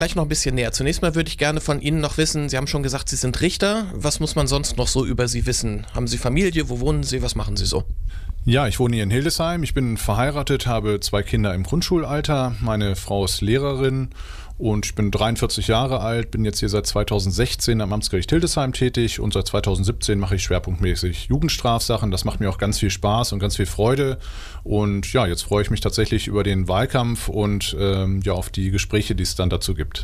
Gleich noch ein bisschen näher. Zunächst mal würde ich gerne von Ihnen noch wissen, Sie haben schon gesagt, Sie sind Richter. Was muss man sonst noch so über Sie wissen? Haben Sie Familie? Wo wohnen Sie? Was machen Sie so? Ja, ich wohne hier in Hildesheim. Ich bin verheiratet, habe 2 Kinder im Grundschulalter. Meine Frau ist Lehrerin und ich bin 43 Jahre alt, bin jetzt hier seit 2016 am Amtsgericht Hildesheim tätig und seit 2017 mache ich schwerpunktmäßig Jugendstrafsachen. Das macht mir auch ganz viel Spaß und ganz viel Freude. Und ja, jetzt freue ich mich tatsächlich über den Wahlkampf und auf die Gespräche, die es dann dazu gibt.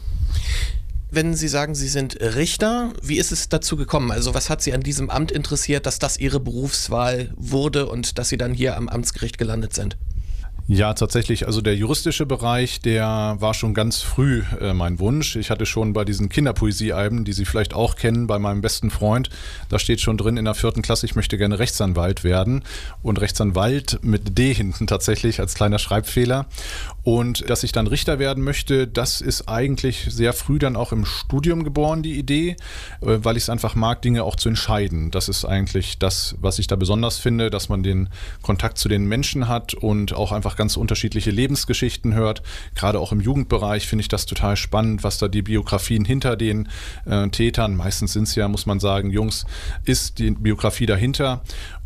Wenn Sie sagen, Sie sind Richter, wie ist es dazu gekommen? Also was hat Sie an diesem Amt interessiert, dass das Ihre Berufswahl wurde und dass Sie dann hier am Amtsgericht gelandet sind? Ja, tatsächlich. Also der juristische Bereich, der war schon ganz früh mein Wunsch. Ich hatte schon bei diesen Kinderpoesie-Alben, die Sie vielleicht auch kennen, bei meinem besten Freund, da steht schon drin in der 4. Klasse, ich möchte gerne Rechtsanwalt werden. Und Rechtsanwalt mit D hinten tatsächlich als kleiner Schreibfehler. Und dass ich dann Richter werden möchte, das ist eigentlich sehr früh dann auch im Studium geboren, die Idee, weil ich es einfach mag, Dinge auch zu entscheiden. Das ist eigentlich das, was ich da besonders finde, dass man den Kontakt zu den Menschen hat und auch einfach ganz unterschiedliche Lebensgeschichten hört. Gerade auch im Jugendbereich finde ich das total spannend, was da die Biografien hinter den Tätern, meistens sind es ja, muss man sagen, Jungs, ist die Biografie dahinter.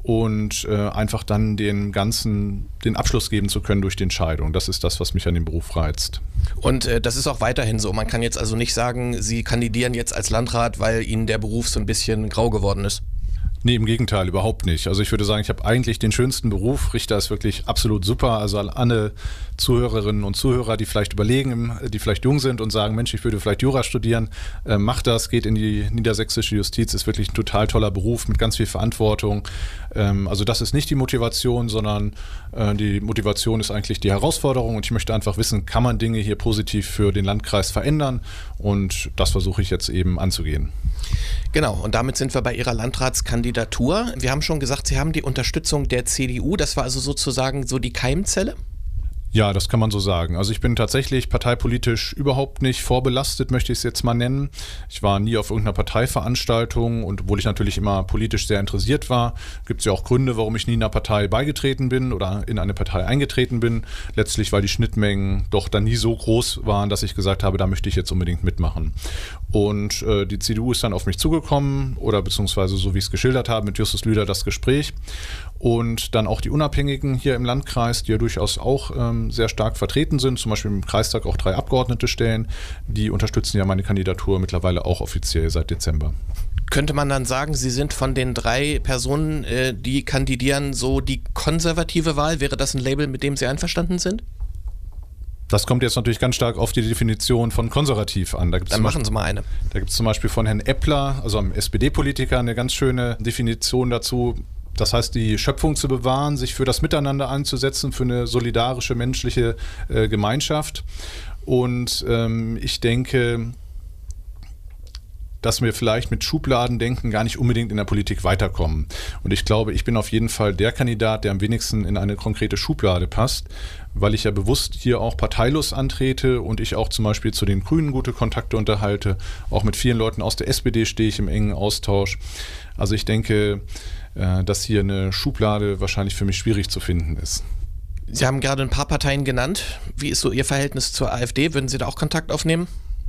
Und einfach dann den Abschluss geben zu können durch die Entscheidung. Das ist das, was mich an dem Beruf reizt. Und das ist auch weiterhin so. Man kann jetzt also nicht sagen, Sie kandidieren jetzt als Landrat, weil Ihnen der Beruf so ein bisschen grau geworden ist. Nee, im Gegenteil, überhaupt nicht. Also ich würde sagen, ich habe eigentlich den schönsten Beruf. Richter ist wirklich absolut super. Also alle Zuhörerinnen und Zuhörer, die vielleicht überlegen, die vielleicht jung sind und sagen, Mensch, ich würde vielleicht Jura studieren, macht das, geht in die niedersächsische Justiz, ist wirklich ein total toller Beruf mit ganz viel Verantwortung. Also das ist nicht die Motivation, sondern die Motivation ist eigentlich die Herausforderung und ich möchte einfach wissen, kann man Dinge hier positiv für den Landkreis verändern und das versuche ich jetzt eben anzugehen. Genau, und damit sind wir bei Ihrer Landratskandidatur. Wir haben schon gesagt, Sie haben die Unterstützung der CDU, das war also sozusagen so die Keimzelle? Ja, das kann man so sagen. Also ich bin tatsächlich parteipolitisch überhaupt nicht vorbelastet, möchte ich es jetzt mal nennen. Ich war nie auf irgendeiner Parteiveranstaltung und obwohl ich natürlich immer politisch sehr interessiert war, gibt es ja auch Gründe, warum ich nie einer Partei beigetreten bin oder in eine Partei eingetreten bin. Letztlich, weil die Schnittmengen doch dann nie so groß waren, dass ich gesagt habe, da möchte ich jetzt unbedingt mitmachen. Und die CDU ist dann auf mich zugekommen oder beziehungsweise so wie ich es geschildert habe, mit Justus Lüder das Gespräch. Und dann auch die Unabhängigen hier im Landkreis, die ja durchaus auch sehr stark vertreten sind, zum Beispiel im Kreistag auch 3 Abgeordnete stellen, die unterstützen ja meine Kandidatur mittlerweile auch offiziell seit Dezember. Könnte man dann sagen, Sie sind von den 3 Personen, die kandidieren, so die konservative Wahl? Wäre das ein Label, mit dem Sie einverstanden sind? Das kommt jetzt natürlich ganz stark auf die Definition von konservativ an. Dann machen Sie mal eine. Da gibt es zum Beispiel von Herrn Eppler, also einem SPD-Politiker, eine ganz schöne Definition dazu. Das heißt, die Schöpfung zu bewahren, sich für das Miteinander einzusetzen, für eine solidarische menschliche Gemeinschaft. Und ich denke, dass wir vielleicht mit Schubladendenken gar nicht unbedingt in der Politik weiterkommen. Und ich glaube, ich bin auf jeden Fall der Kandidat, der am wenigsten in eine konkrete Schublade passt, weil ich ja bewusst hier auch parteilos antrete und ich auch zum Beispiel zu den Grünen gute Kontakte unterhalte. Auch mit vielen Leuten aus der SPD stehe ich im engen Austausch. Also ich denke, dass hier eine Schublade wahrscheinlich für mich schwierig zu finden ist. Sie haben gerade ein paar Parteien genannt. Wie ist so Ihr Verhältnis zur AfD? Würden Sie da auch Kontakt aufnehmen?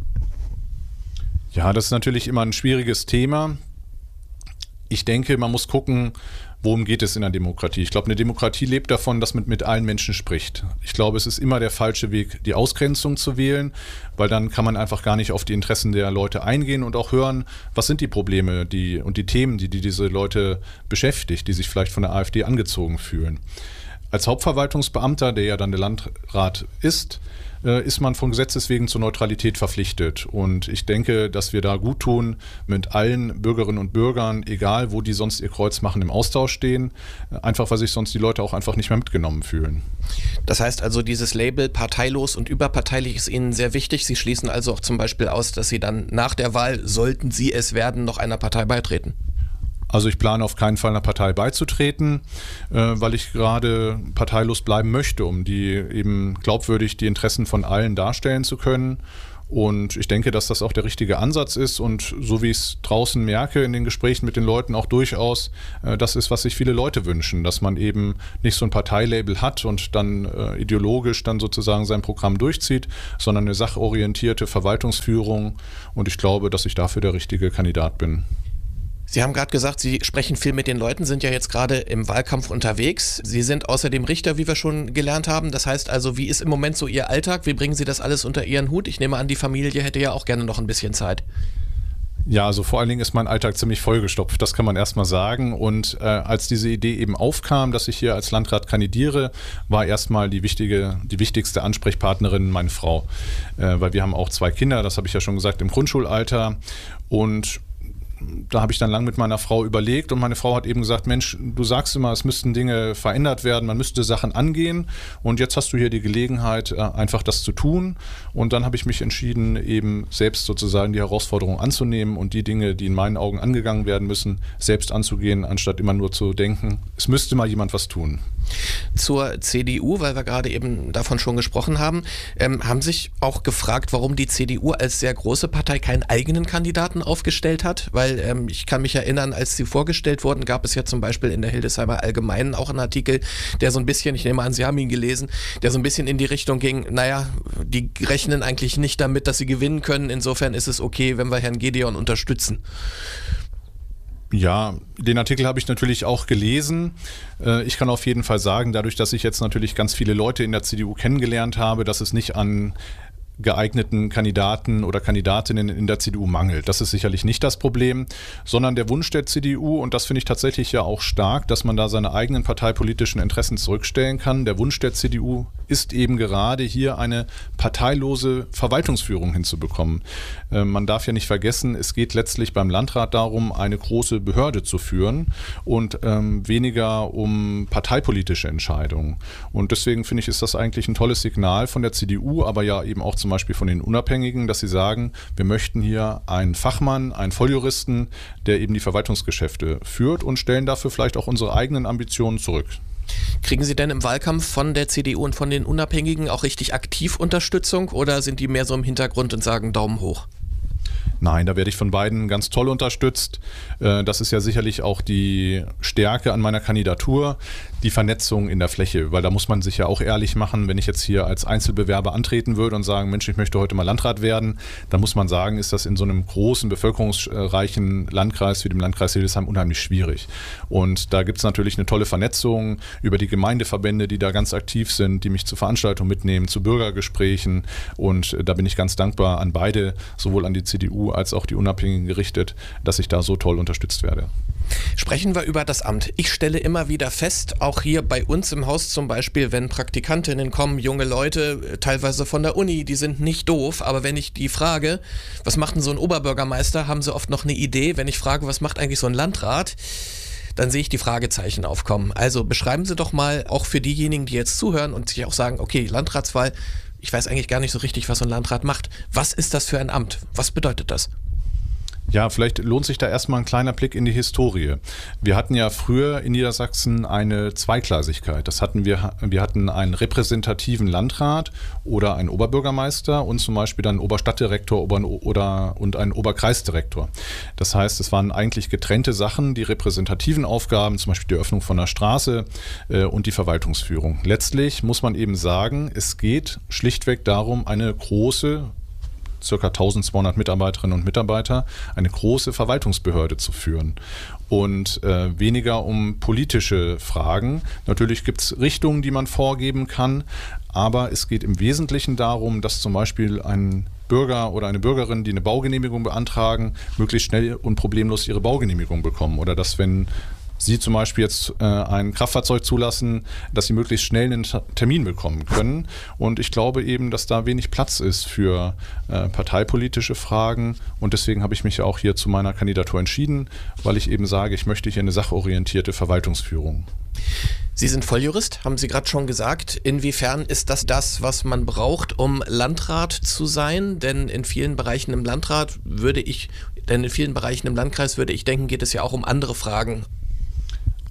Ja, das ist natürlich immer ein schwieriges Thema. Ich denke, man muss gucken, worum geht es in der Demokratie. Ich glaube, eine Demokratie lebt davon, dass man mit allen Menschen spricht. Ich glaube, es ist immer der falsche Weg, die Ausgrenzung zu wählen, weil dann kann man einfach gar nicht auf die Interessen der Leute eingehen und auch hören, was sind die Probleme und die Themen, die diese Leute beschäftigt, die sich vielleicht von der AfD angezogen fühlen. Als Hauptverwaltungsbeamter, der ja dann der Landrat ist man von Gesetzes wegen zur Neutralität verpflichtet. Und ich denke, dass wir da gut tun, mit allen Bürgerinnen und Bürgern, egal wo die sonst ihr Kreuz machen, im Austausch stehen, einfach weil sich sonst die Leute auch einfach nicht mehr mitgenommen fühlen. Das heißt also, dieses Label parteilos und überparteilich ist Ihnen sehr wichtig. Sie schließen also auch zum Beispiel aus, dass Sie dann nach der Wahl, sollten Sie es werden, noch einer Partei beitreten. Also ich plane auf keinen Fall einer Partei beizutreten, weil ich gerade parteilos bleiben möchte, um die eben glaubwürdig die Interessen von allen darstellen zu können. Und ich denke, dass das auch der richtige Ansatz ist und so wie ich es draußen merke in den Gesprächen mit den Leuten auch durchaus, das ist, was sich viele Leute wünschen, dass man eben nicht so ein Parteilabel hat und dann ideologisch dann sozusagen sein Programm durchzieht, sondern eine sachorientierte Verwaltungsführung und ich glaube, dass ich dafür der richtige Kandidat bin. Sie haben gerade gesagt, Sie sprechen viel mit den Leuten, sind ja jetzt gerade im Wahlkampf unterwegs. Sie sind außerdem Richter, wie wir schon gelernt haben. Das heißt also, wie ist im Moment so Ihr Alltag? Wie bringen Sie das alles unter Ihren Hut? Ich nehme an, die Familie hätte ja auch gerne noch ein bisschen Zeit. Ja, also vor allen Dingen ist mein Alltag ziemlich vollgestopft, das kann man erstmal sagen. Und als diese Idee eben aufkam, dass ich hier als Landrat kandidiere, war erstmal die wichtigste Ansprechpartnerin meine Frau. Weil wir haben auch 2 Kinder, das habe ich ja schon gesagt, im Grundschulalter. Und da habe ich dann lang mit meiner Frau überlegt und meine Frau hat eben gesagt, Mensch, du sagst immer, es müssten Dinge verändert werden, man müsste Sachen angehen und jetzt hast du hier die Gelegenheit, einfach das zu tun und dann habe ich mich entschieden, eben selbst sozusagen die Herausforderung anzunehmen und die Dinge, die in meinen Augen angegangen werden müssen, selbst anzugehen, anstatt immer nur zu denken, es müsste mal jemand was tun. Zur CDU, weil wir gerade eben davon schon gesprochen haben, haben sich auch gefragt, warum die CDU als sehr große Partei keinen eigenen Kandidaten aufgestellt hat, weil ich kann mich erinnern, als sie vorgestellt wurden, gab es ja zum Beispiel in der Hildesheimer Allgemeinen auch einen Artikel, der so ein bisschen, ich nehme an, Sie haben ihn gelesen, der so ein bisschen in die Richtung ging, naja, die rechnen eigentlich nicht damit, dass sie gewinnen können, insofern ist es okay, wenn wir Herrn Gedeon unterstützen. Ja, den Artikel habe ich natürlich auch gelesen. Ich kann auf jeden Fall sagen, dadurch, dass ich jetzt natürlich ganz viele Leute in der CDU kennengelernt habe, dass es nicht an geeigneten Kandidaten oder Kandidatinnen in der CDU mangelt. Das ist sicherlich nicht das Problem, sondern der Wunsch der CDU, und das finde ich tatsächlich ja auch stark, dass man da seine eigenen parteipolitischen Interessen zurückstellen kann. Der Wunsch der CDU ist eben gerade hier eine parteilose Verwaltungsführung hinzubekommen. Man darf ja nicht vergessen, es geht letztlich beim Landrat darum, eine große Behörde zu führen und weniger um parteipolitische Entscheidungen. Und deswegen finde ich, ist das eigentlich ein tolles Signal von der CDU, aber ja eben auch zum Beispiel von den Unabhängigen, dass sie sagen, wir möchten hier einen Fachmann, einen Volljuristen, der eben die Verwaltungsgeschäfte führt und stellen dafür vielleicht auch unsere eigenen Ambitionen zurück. Kriegen Sie denn im Wahlkampf von der CDU und von den Unabhängigen auch richtig aktiv Unterstützung oder sind die mehr so im Hintergrund und sagen Daumen hoch? Nein, da werde ich von beiden ganz toll unterstützt. Das ist ja sicherlich auch die Stärke an meiner Kandidatur, die Vernetzung in der Fläche, weil da muss man sich ja auch ehrlich machen, wenn ich jetzt hier als Einzelbewerber antreten würde und sagen, Mensch, ich möchte heute mal Landrat werden, dann muss man sagen, ist das in so einem großen, bevölkerungsreichen Landkreis wie dem Landkreis Hildesheim unheimlich schwierig. Und da gibt es natürlich eine tolle Vernetzung über die Gemeindeverbände, die da ganz aktiv sind, die mich zu Veranstaltungen mitnehmen, zu Bürgergesprächen und da bin ich ganz dankbar an beide, sowohl an die CDU als auch die Unabhängigen gerichtet, dass ich da so toll unterstützt werde. Sprechen wir über das Amt. Ich stelle immer wieder fest, auch hier bei uns im Haus zum Beispiel, wenn Praktikantinnen kommen, junge Leute, teilweise von der Uni, die sind nicht doof, aber wenn ich die frage, was macht denn so ein Oberbürgermeister, haben sie oft noch eine Idee. Wenn ich frage, was macht eigentlich so ein Landrat, dann sehe ich die Fragezeichen aufkommen. Also beschreiben Sie doch mal, auch für diejenigen, die jetzt zuhören und sich auch sagen, okay, Landratswahl, ich weiß eigentlich gar nicht so richtig, was so ein Landrat macht. Was ist das für ein Amt? Was bedeutet das? Ja, vielleicht lohnt sich da erstmal ein kleiner Blick in die Historie. Wir hatten ja früher in Niedersachsen eine Zweigleisigkeit. Wir hatten einen repräsentativen Landrat oder einen Oberbürgermeister und zum Beispiel dann einen Oberstadtdirektor und einen Oberkreisdirektor. Das heißt, es waren eigentlich getrennte Sachen, die repräsentativen Aufgaben, zum Beispiel die Öffnung von einer Straße und die Verwaltungsführung. Letztlich muss man eben sagen, es geht schlichtweg darum, eine große, ca. 1200 Mitarbeiterinnen und Mitarbeiter, eine große Verwaltungsbehörde zu führen und weniger um politische Fragen. Natürlich gibt es Richtungen, die man vorgeben kann, aber es geht im Wesentlichen darum, dass zum Beispiel ein Bürger oder eine Bürgerin, die eine Baugenehmigung beantragen, möglichst schnell und problemlos ihre Baugenehmigung bekommen oder dass, wenn Sie zum Beispiel jetzt ein Kraftfahrzeug zulassen, dass Sie möglichst schnell einen Termin bekommen können. Und ich glaube eben, dass da wenig Platz ist für parteipolitische Fragen. Und deswegen habe ich mich auch hier zu meiner Kandidatur entschieden, weil ich eben sage, ich möchte hier eine sachorientierte Verwaltungsführung. Sie sind Volljurist, haben Sie gerade schon gesagt. Inwiefern ist das, was man braucht, um Landrat zu sein? Denn in vielen Bereichen im Landkreis würde ich denken, geht es ja auch um andere Fragen.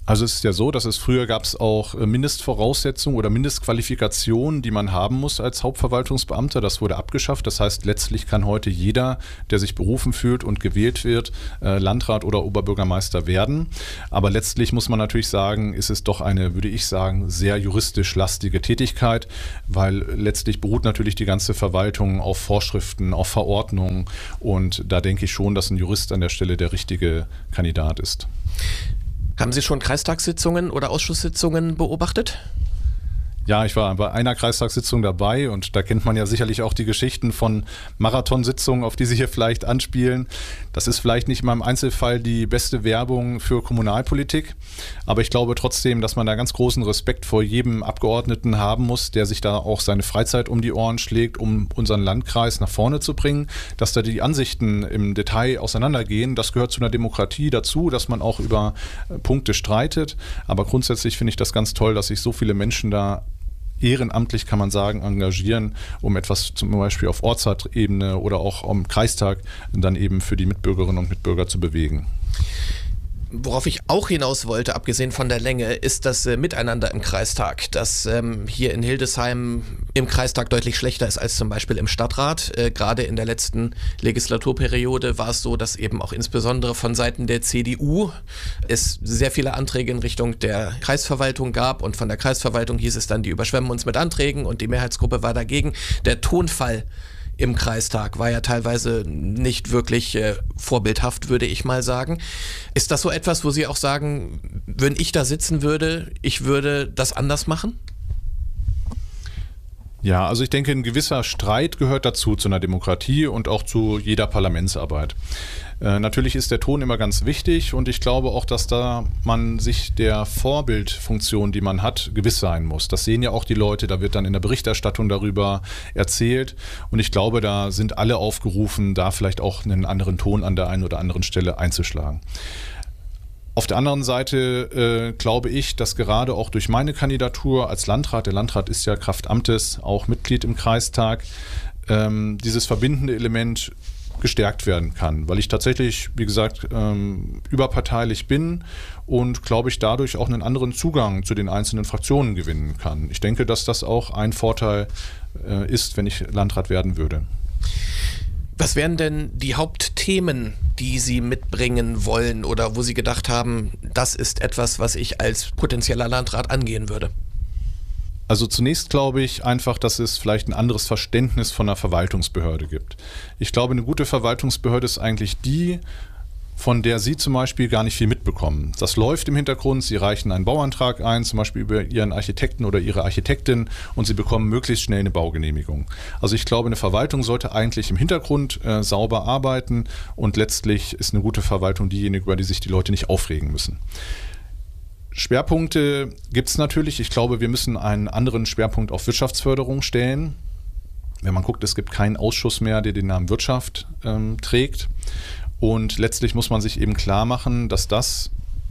Also es ist ja so, dass früher gab es auch Mindestvoraussetzungen oder Mindestqualifikationen, die man haben muss als Hauptverwaltungsbeamter. Das wurde abgeschafft. Das heißt, letztlich kann heute jeder, der sich berufen fühlt und gewählt wird, Landrat oder Oberbürgermeister werden. Aber letztlich muss man natürlich sagen, ist es doch eine, würde ich sagen, sehr juristisch lastige Tätigkeit, weil letztlich beruht natürlich die ganze Verwaltung auf Vorschriften, auf Verordnungen. Und da denke ich schon, dass ein Jurist an der Stelle der richtige Kandidat ist. Haben Sie schon Kreistagssitzungen oder Ausschusssitzungen beobachtet? Ja, ich war bei einer Kreistagssitzung dabei und da kennt man ja sicherlich auch die Geschichten von Marathonsitzungen, auf die Sie hier vielleicht anspielen. Das ist vielleicht nicht mal im Einzelfall die beste Werbung für Kommunalpolitik, aber ich glaube trotzdem, dass man da ganz großen Respekt vor jedem Abgeordneten haben muss, der sich da auch seine Freizeit um die Ohren schlägt, um unseren Landkreis nach vorne zu bringen. Dass da die Ansichten im Detail auseinandergehen, das gehört zu einer Demokratie dazu, dass man auch über Punkte streitet. Aber grundsätzlich finde ich das ganz toll, dass sich so viele Menschen da ehrenamtlich, kann man sagen, engagieren, um etwas zum Beispiel auf Ortsebene oder auch am Kreistag dann eben für die Mitbürgerinnen und Mitbürger zu bewegen. Worauf ich auch hinaus wollte, abgesehen von der Länge, ist das Miteinander im Kreistag, das hier in Hildesheim im Kreistag deutlich schlechter ist als zum Beispiel im Stadtrat. Gerade in der letzten Legislaturperiode war es so, dass eben auch insbesondere von Seiten der CDU es sehr viele Anträge in Richtung der Kreisverwaltung gab und von der Kreisverwaltung hieß es dann, die überschwemmen uns mit Anträgen und die Mehrheitsgruppe war dagegen. Der Tonfall im Kreistag war ja teilweise nicht wirklich vorbildhaft, würde ich mal sagen. Ist das so etwas, wo Sie auch sagen, wenn ich da sitzen würde, ich würde das anders machen? Ja, also ich denke, ein gewisser Streit gehört dazu, zu einer Demokratie und auch zu jeder Parlamentsarbeit. Natürlich ist der Ton immer ganz wichtig und ich glaube auch, dass da man sich der Vorbildfunktion, die man hat, gewiss sein muss. Das sehen ja auch die Leute, da wird dann in der Berichterstattung darüber erzählt und ich glaube, da sind alle aufgerufen, da vielleicht auch einen anderen Ton an der einen oder anderen Stelle einzuschlagen. Auf der anderen Seite glaube ich, dass gerade auch durch meine Kandidatur als Landrat, der Landrat ist ja Kraft Amtes auch Mitglied im Kreistag, dieses verbindende Element gestärkt werden kann, weil ich tatsächlich, wie gesagt, überparteilich bin und, glaube ich, dadurch auch einen anderen Zugang zu den einzelnen Fraktionen gewinnen kann. Ich denke, dass das auch ein Vorteil ist, wenn ich Landrat werden würde. Was wären denn die Hauptthemen, die Sie mitbringen wollen oder wo Sie gedacht haben, das ist etwas, was ich als potenzieller Landrat angehen würde? Also zunächst glaube ich einfach, dass es vielleicht ein anderes Verständnis von einer Verwaltungsbehörde gibt. Ich glaube, eine gute Verwaltungsbehörde ist eigentlich die, von der Sie zum Beispiel gar nicht viel mitbekommen. Das läuft im Hintergrund, Sie reichen einen Bauantrag ein, zum Beispiel über Ihren Architekten oder Ihre Architektin und Sie bekommen möglichst schnell eine Baugenehmigung. Also ich glaube, eine Verwaltung sollte eigentlich im Hintergrund sauber arbeiten und letztlich ist eine gute Verwaltung diejenige, über die sich die Leute nicht aufregen müssen. Schwerpunkte gibt es natürlich. Ich glaube, wir müssen einen anderen Schwerpunkt auf Wirtschaftsförderung stellen. Wenn man guckt, es gibt keinen Ausschuss mehr, der den Namen Wirtschaft trägt. Und letztlich muss man sich eben klar machen, dass das,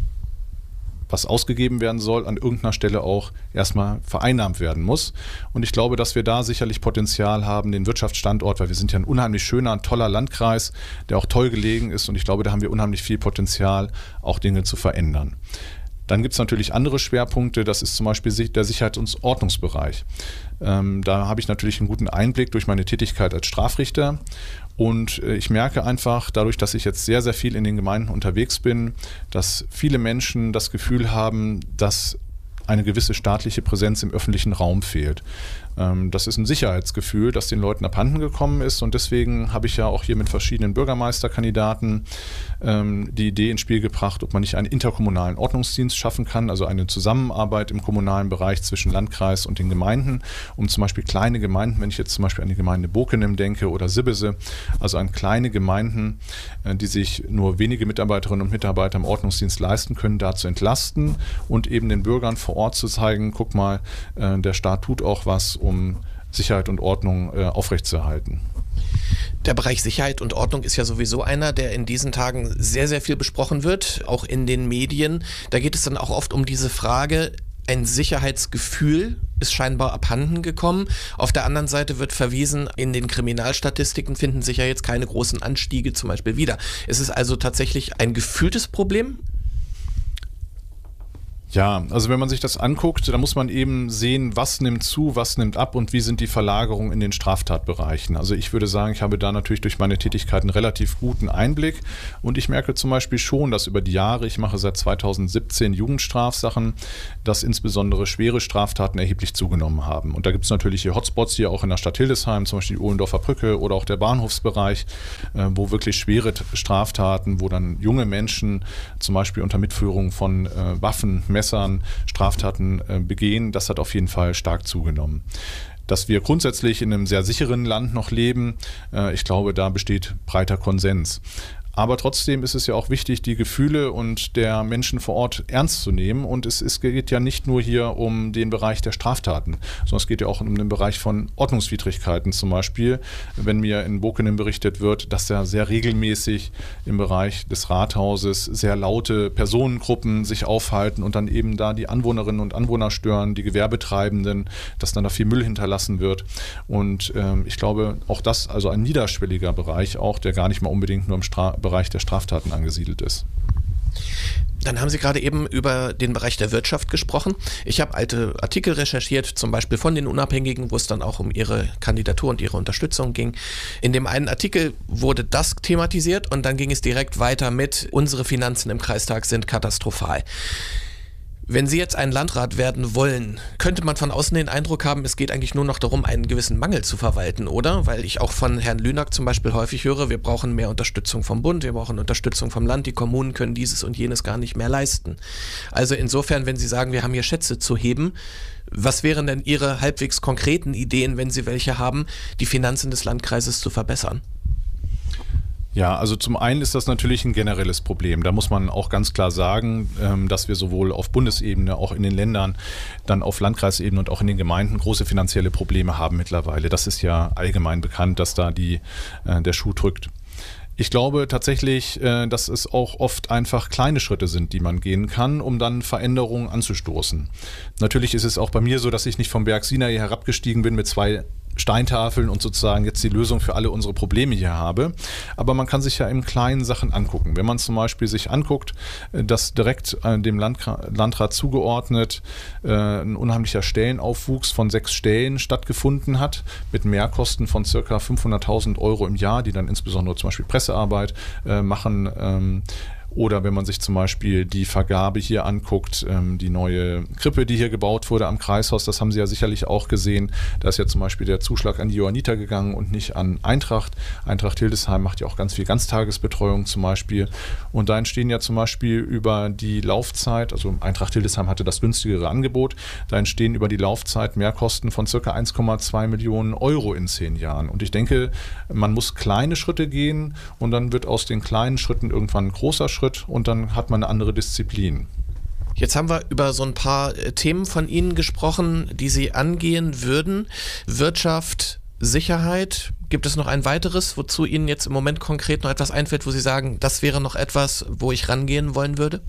was ausgegeben werden soll, an irgendeiner Stelle auch erstmal vereinnahmt werden muss. Und ich glaube, dass wir da sicherlich Potenzial haben, den Wirtschaftsstandort, weil wir sind ja ein unheimlich schöner, ein toller Landkreis, der auch toll gelegen ist. Und ich glaube, da haben wir unheimlich viel Potenzial, auch Dinge zu verändern. Dann gibt es natürlich andere Schwerpunkte, das ist zum Beispiel der Sicherheits- und Ordnungsbereich. Da habe ich natürlich einen guten Einblick durch meine Tätigkeit als Strafrichter und ich merke einfach, dadurch, dass ich jetzt sehr, sehr viel in den Gemeinden unterwegs bin, dass viele Menschen das Gefühl haben, dass eine gewisse staatliche Präsenz im öffentlichen Raum fehlt. Das ist ein Sicherheitsgefühl, das den Leuten abhanden gekommen ist und deswegen habe ich ja auch hier mit verschiedenen Bürgermeisterkandidaten die Idee ins Spiel gebracht, ob man nicht einen interkommunalen Ordnungsdienst schaffen kann, also eine Zusammenarbeit im kommunalen Bereich zwischen Landkreis und den Gemeinden, um zum Beispiel kleine Gemeinden, wenn ich jetzt zum Beispiel an die Gemeinde Bokenem denke oder Sibbese, also an kleine Gemeinden, die sich nur wenige Mitarbeiterinnen und Mitarbeiter im Ordnungsdienst leisten können, da zu entlasten und eben den Bürgern vor Ort zu zeigen, guck mal, der Staat tut auch was, um Sicherheit und Ordnung aufrechtzuerhalten. Der Bereich Sicherheit und Ordnung ist ja sowieso einer, der in diesen Tagen sehr, sehr viel besprochen wird, auch in den Medien. Da geht es dann auch oft um diese Frage, ein Sicherheitsgefühl ist scheinbar abhanden gekommen. Auf der anderen Seite wird verwiesen, in den Kriminalstatistiken finden sich ja jetzt keine großen Anstiege zum Beispiel wieder. Ist es also tatsächlich ein gefühltes Problem? Ja, also wenn man sich das anguckt, dann muss man eben sehen, was nimmt zu, was nimmt ab und wie sind die Verlagerungen in den Straftatbereichen. Also ich würde sagen, ich habe da natürlich durch meine Tätigkeit einen relativ guten Einblick und ich merke zum Beispiel schon, dass über die Jahre, ich mache seit 2017 Jugendstrafsachen, dass insbesondere schwere Straftaten erheblich zugenommen haben. Und da gibt es natürlich hier Hotspots hier auch in der Stadt Hildesheim, zum Beispiel die Ohlendorfer Brücke oder auch der Bahnhofsbereich, wo wirklich schwere Straftaten, wo dann junge Menschen zum Beispiel unter Mitführung von Waffen, Messern, Straftaten begehen, das hat auf jeden Fall stark zugenommen. Dass wir grundsätzlich in einem sehr sicheren Land noch leben, ich glaube, da besteht breiter Konsens. Aber trotzdem ist es ja auch wichtig, die Gefühle und der Menschen vor Ort ernst zu nehmen. Und es geht ja nicht nur hier um den Bereich der Straftaten, sondern es geht ja auch um den Bereich von Ordnungswidrigkeiten. Zum Beispiel, wenn mir in Bokenen berichtet wird, dass ja sehr regelmäßig im Bereich des Rathauses sehr laute Personengruppen sich aufhalten und dann eben da die Anwohnerinnen und Anwohner stören, die Gewerbetreibenden, dass dann da viel Müll hinterlassen wird. Und ich glaube, auch das, also ein niederschwelliger Bereich auch, der gar nicht mal unbedingt nur im Bereich der Straftaten angesiedelt ist. Dann haben Sie gerade eben über den Bereich der Wirtschaft gesprochen. Ich habe alte Artikel recherchiert, zum Beispiel von den Unabhängigen, wo es dann auch um ihre Kandidatur und ihre Unterstützung ging. In dem einen Artikel wurde das thematisiert und dann ging es direkt weiter mit: Unsere Finanzen im Kreistag sind katastrophal. Wenn Sie jetzt ein Landrat werden wollen, könnte man von außen den Eindruck haben, es geht eigentlich nur noch darum, einen gewissen Mangel zu verwalten, oder? Weil ich auch von Herrn Lünack zum Beispiel häufig höre, wir brauchen mehr Unterstützung vom Bund, wir brauchen Unterstützung vom Land, die Kommunen können dieses und jenes gar nicht mehr leisten. Also insofern, wenn Sie sagen, wir haben hier Schätze zu heben, was wären denn Ihre halbwegs konkreten Ideen, wenn Sie welche haben, die Finanzen des Landkreises zu verbessern? Ja, also zum einen ist das natürlich ein generelles Problem. Da muss man auch ganz klar sagen, dass wir sowohl auf Bundesebene, auch in den Ländern, dann auf Landkreisebene und auch in den Gemeinden große finanzielle Probleme haben mittlerweile. Das ist ja allgemein bekannt, dass da der Schuh drückt. Ich glaube tatsächlich, dass es auch oft einfach kleine Schritte sind, die man gehen kann, um dann Veränderungen anzustoßen. Natürlich ist es auch bei mir so, dass ich nicht vom Berg Sinai herabgestiegen bin mit 2 Steintafeln und sozusagen jetzt die Lösung für alle unsere Probleme hier habe. Aber man kann sich ja in kleinen Sachen angucken. Wenn man zum Beispiel sich anguckt, dass direkt dem Landrat zugeordnet ein unheimlicher Stellenaufwuchs von 6 Stellen stattgefunden hat, mit Mehrkosten von ca. 500.000 € im Jahr, die dann insbesondere zum Beispiel Pressearbeit machen. Oder wenn man sich zum Beispiel die Vergabe hier anguckt, die neue Krippe, die hier gebaut wurde am Kreishaus, das haben Sie ja sicherlich auch gesehen. Da ist ja zum Beispiel der Zuschlag an die Johanniter gegangen und nicht an Eintracht. Eintracht Hildesheim macht ja auch ganz viel Ganztagesbetreuung zum Beispiel. Und da entstehen ja zum Beispiel über die Laufzeit, also Eintracht Hildesheim hatte das günstigere Angebot, da entstehen über die Laufzeit Mehrkosten von ca. 1,2 Millionen € in 10 Jahren. Und ich denke, man muss kleine Schritte gehen und dann wird aus den kleinen Schritten irgendwann ein großer Schritt und dann hat man eine andere Disziplin. Jetzt haben wir über so ein paar Themen von Ihnen gesprochen, die Sie angehen würden. Wirtschaft, Sicherheit. Gibt es noch ein weiteres, wozu Ihnen jetzt im Moment konkret noch etwas einfällt, wo Sie sagen, das wäre noch etwas, wo ich rangehen wollen würde?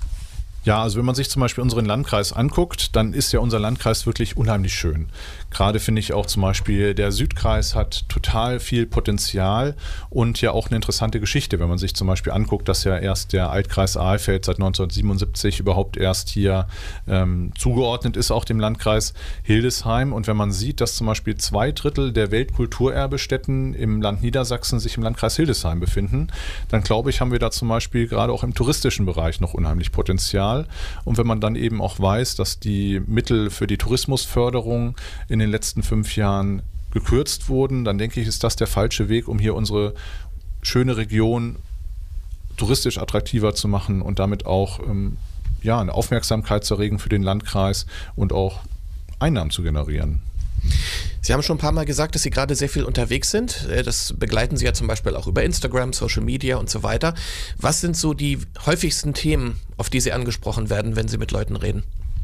Ja, also wenn man sich zum Beispiel unseren Landkreis anguckt, dann ist ja unser Landkreis wirklich unheimlich schön. Gerade finde ich auch zum Beispiel, der Südkreis hat total viel Potenzial und ja auch eine interessante Geschichte, wenn man sich zum Beispiel anguckt, dass ja erst der Altkreis Ahlfeld seit 1977 überhaupt erst hier zugeordnet ist, auch dem Landkreis Hildesheim. Und wenn man sieht, dass zum Beispiel 2/3 der Weltkulturerbestätten im Land Niedersachsen sich im Landkreis Hildesheim befinden, dann glaube ich, haben wir da zum Beispiel gerade auch im touristischen Bereich noch unheimlich Potenzial. Und wenn man dann eben auch weiß, dass die Mittel für die Tourismusförderung in den letzten 5 Jahren gekürzt wurden, dann denke ich, ist das der falsche Weg, um hier unsere schöne Region touristisch attraktiver zu machen und damit auch eine Aufmerksamkeit zu erregen für den Landkreis und auch Einnahmen zu generieren. Sie haben schon ein paar Mal gesagt, dass Sie gerade sehr viel unterwegs sind. Das begleiten Sie ja zum Beispiel auch über Instagram, Social Media und so weiter. Was sind so die häufigsten Themen, auf die Sie angesprochen werden, wenn Sie mit Leuten reden?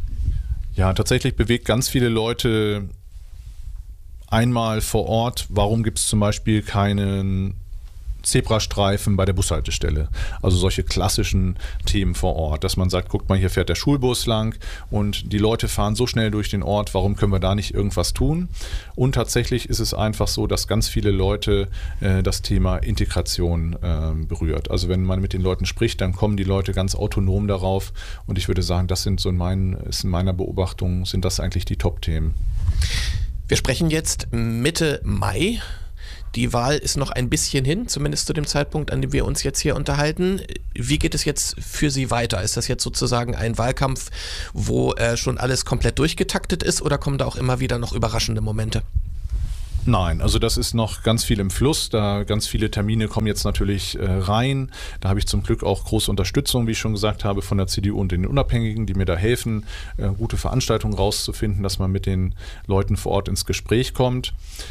Ja, tatsächlich bewegt ganz viele Leute einmal vor Ort, warum gibt es zum Beispiel keinen Zebrastreifen bei der Bushaltestelle. Also solche klassischen Themen vor Ort, dass man sagt, guckt mal, hier fährt der Schulbus lang und die Leute fahren so schnell durch den Ort, warum können wir da nicht irgendwas tun? Und tatsächlich ist es einfach so, dass ganz viele Leute das Thema Integration berührt. Also wenn man mit den Leuten spricht, dann kommen die Leute ganz autonom darauf und ich würde sagen, das sind so in meiner Beobachtung, sind das eigentlich die Top-Themen. Wir sprechen jetzt Mitte Mai. Die Wahl ist noch ein bisschen hin, zumindest zu dem Zeitpunkt, an dem wir uns jetzt hier unterhalten. Wie geht es jetzt für Sie weiter? Ist das jetzt sozusagen ein Wahlkampf, wo schon alles komplett durchgetaktet ist oder kommen da auch immer wieder noch überraschende Momente? Nein, also das ist noch ganz viel im Fluss, da ganz viele Termine kommen jetzt natürlich rein. Da habe ich zum Glück auch große Unterstützung, wie ich schon gesagt habe, von der CDU und den Unabhängigen, die mir da helfen, gute Veranstaltungen rauszufinden, dass man mit den Leuten vor Ort ins Gespräch kommt.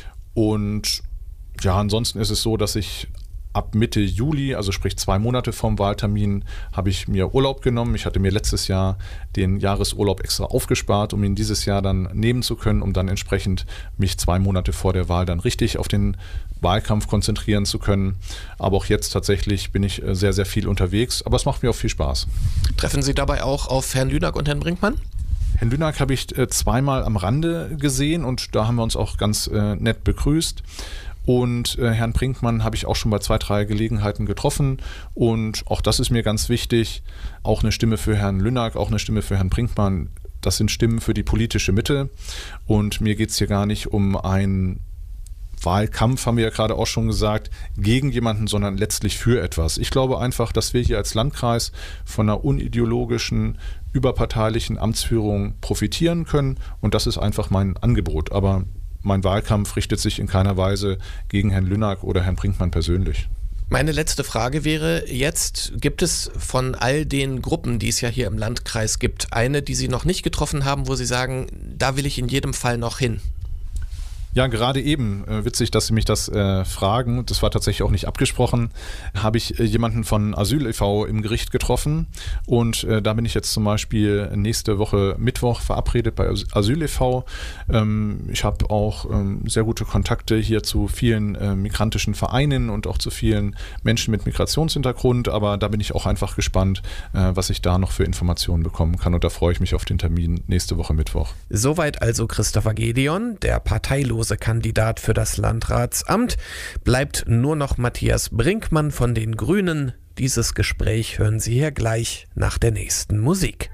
Und ja, ansonsten ist es so, dass ich ab Mitte Juli, also sprich 2 Monate vom Wahltermin, habe ich mir Urlaub genommen. Ich hatte mir letztes Jahr den Jahresurlaub extra aufgespart, um ihn dieses Jahr dann nehmen zu können, um dann entsprechend mich 2 Monate vor der Wahl dann richtig auf den Wahlkampf konzentrieren zu können. Aber auch jetzt tatsächlich bin ich sehr, sehr viel unterwegs, aber es macht mir auch viel Spaß. Treffen Sie dabei auch auf Herrn Lünack und Herrn Brinkmann? Herrn Lünack habe ich 2-mal am Rande gesehen und da haben wir uns auch ganz nett begrüßt. Und Herrn Brinkmann habe ich auch schon bei 2, 3 Gelegenheiten getroffen und auch das ist mir ganz wichtig. Auch eine Stimme für Herrn Lünack, auch eine Stimme für Herrn Brinkmann. Das sind Stimmen für die politische Mitte und mir geht es hier gar nicht um einen Wahlkampf, haben wir ja gerade auch schon gesagt, gegen jemanden, sondern letztlich für etwas. Ich glaube einfach, dass wir hier als Landkreis von einer unideologischen, überparteilichen Amtsführung profitieren können und das ist einfach mein Angebot. Aber mein Wahlkampf richtet sich in keiner Weise gegen Herrn Lünack oder Herrn Brinkmann persönlich. Meine letzte Frage wäre jetzt, gibt es von all den Gruppen, die es ja hier im Landkreis gibt, eine, die Sie noch nicht getroffen haben, wo Sie sagen, da will ich in jedem Fall noch hin? Ja, gerade eben, witzig, dass Sie mich das fragen, das war tatsächlich auch nicht abgesprochen, habe ich jemanden von Asyl e.V. im Gericht getroffen und da bin ich jetzt zum Beispiel nächste Woche Mittwoch verabredet bei Asyl e.V. Ich habe auch sehr gute Kontakte hier zu vielen migrantischen Vereinen und auch zu vielen Menschen mit Migrationshintergrund, aber da bin ich auch einfach gespannt, was ich da noch für Informationen bekommen kann und da freue ich mich auf den Termin nächste Woche Mittwoch. Soweit also Christopher Gedeon, der parteilose Kandidat für das Landratsamt. Bleibt nur noch Matthias Brinkmann von den Grünen. Dieses Gespräch hören Sie hier gleich nach der nächsten Musik.